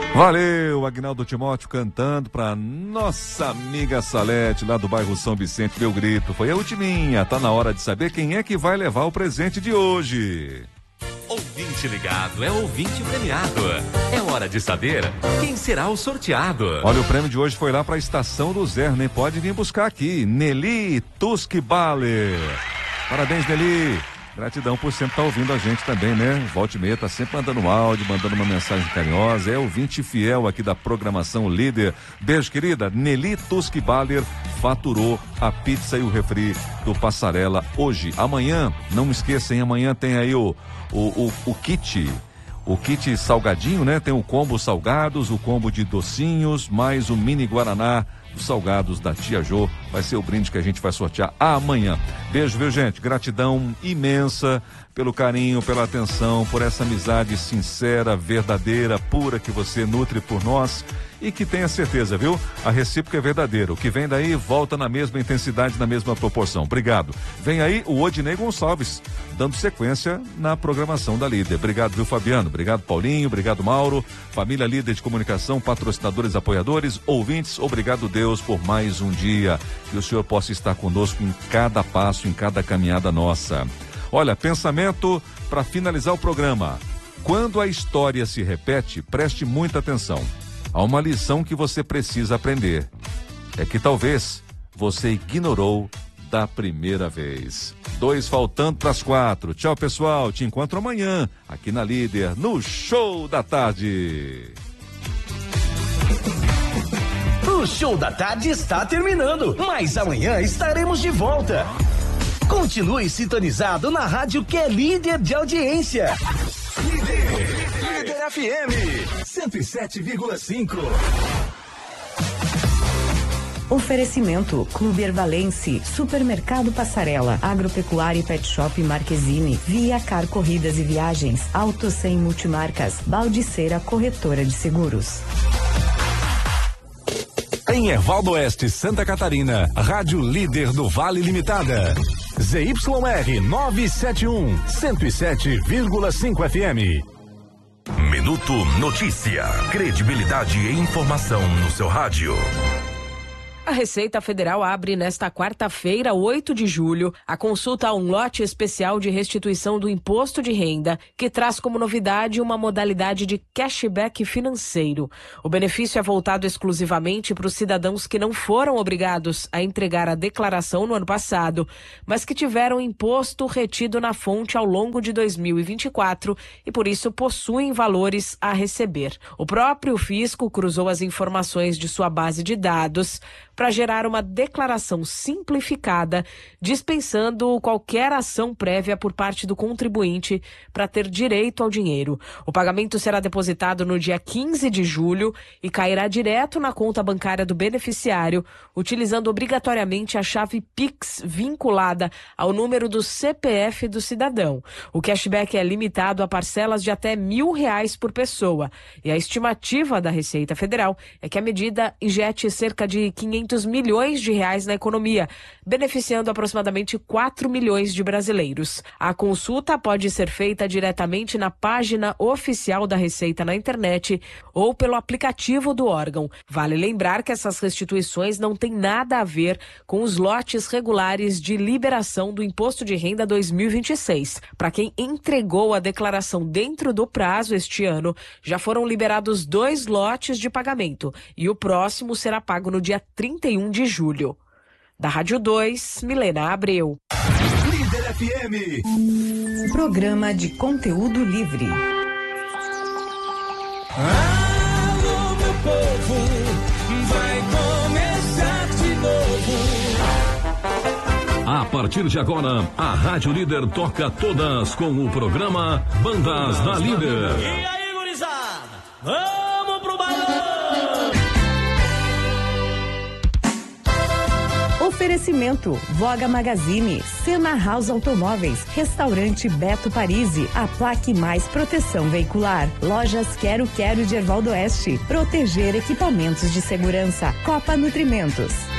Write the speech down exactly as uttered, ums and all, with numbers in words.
Valeu, Agnaldo Timóteo cantando pra nossa amiga Salete, lá do bairro São Vicente. Meu grito foi a ultiminha. Tá na hora de saber quem é que vai levar o presente de hoje. Ouvinte ligado é ouvinte premiado. É hora de saber quem será o sorteado. Olha, o prêmio de hoje foi lá pra Estação do Zé, nem pode vir buscar aqui. Nelly Tusquibale. Parabéns, Nelly. Gratidão por sempre estar ouvindo a gente também, né? Volte e meia, tá sempre mandando um áudio, mandando uma mensagem carinhosa. É ouvinte fiel aqui da programação Líder. Beijo, querida. Nelly Tusquibaler faturou a pizza e o refri do Passarela hoje. Amanhã, não me esqueçam, amanhã tem aí o, o, o, o kit. O kit salgadinho, né? Tem o combo salgados, o combo de docinhos, mais o mini Guaraná dos salgados da Tia Jô. Vai ser o brinde que a gente vai sortear amanhã. Beijo, viu, gente? Gratidão imensa pelo carinho, pela atenção, por essa amizade sincera, verdadeira, pura que você nutre por nós. E que tenha certeza, viu? A recíproca é verdadeira. O que vem daí volta na mesma intensidade, na mesma proporção. Obrigado. Vem aí o Odinei Gonçalves, dando sequência na programação da Líder. Obrigado, viu, Fabiano? Obrigado, Paulinho. Obrigado, Mauro. Família Líder de Comunicação, patrocinadores, apoiadores, ouvintes. Obrigado, Deus, por mais um dia. Que o Senhor possa estar conosco em cada passo, em cada caminhada nossa. Olha, pensamento para finalizar o programa. Quando a história se repete, preste muita atenção. Há uma lição que você precisa aprender. É que talvez você ignorou da primeira vez. Dois faltando para as quatro. Tchau, pessoal. Te encontro amanhã aqui na Líder, no Show da Tarde. O Show da Tarde está terminando, mas amanhã estaremos de volta. Continue sintonizado na rádio que é líder de audiência. Líder, Líder F M cento e sete vírgula cinco. Oferecimento Clube Ervalense, Supermercado Passarela, Agropecuária e Pet Shop Marquezine, Via Car Corridas e Viagens, Auto Sem Multimarcas, Baldiceira Corretora de Seguros. Em Ervaldo Oeste, Santa Catarina, Rádio Líder do Vale Limitada. Z Y R novecentos e setenta e um, cento e sete vírgula cinco F M. Minuto Notícia. Credibilidade e informação no seu rádio. A Receita Federal abre nesta quarta-feira, oito de julho, a consulta a um lote especial de restituição do imposto de renda, que traz como novidade uma modalidade de cashback financeiro. O benefício é voltado exclusivamente para os cidadãos que não foram obrigados a entregar a declaração no ano passado, mas que tiveram imposto retido na fonte ao longo de dois mil e vinte e quatro e, por isso, possuem valores a receber. O próprio fisco cruzou as informações de sua base de dados para gerar uma declaração simplificada, dispensando qualquer ação prévia por parte do contribuinte para ter direito ao dinheiro. O pagamento será depositado no dia quinze de julho e cairá direto na conta bancária do beneficiário, utilizando obrigatoriamente a chave Pix vinculada ao número do C P F do cidadão. O cashback é limitado a parcelas de até mil reais por pessoa e a estimativa da Receita Federal é que a medida injete cerca de quinhentos milhões de reais na economia, beneficiando aproximadamente quatro milhões de brasileiros. A consulta pode ser feita diretamente na página oficial da Receita na internet ou pelo aplicativo do órgão. Vale lembrar que essas restituições não têm nada a ver com os lotes regulares de liberação do Imposto de Renda dois mil e vinte e seis. Para quem entregou a declaração dentro do prazo este ano, já foram liberados dois lotes de pagamento e o próximo será pago no dia trinta e um de julho. Da Rádio dois, Milena Abreu. Líder F M. Programa de conteúdo livre. Alô, meu povo, vai começar de novo. A partir de agora, a Rádio Líder toca todas com o programa Bandas da Líder. E aí, gurizada? Vamos pro balão! Oferecimento Voga Magazine, Sena House Automóveis, Restaurante Beto Parisi, a Plaque Mais Proteção Veicular, Lojas Quero Quero de Ervaldo Oeste, Proteger Equipamentos de Segurança, Copa Nutrimentos.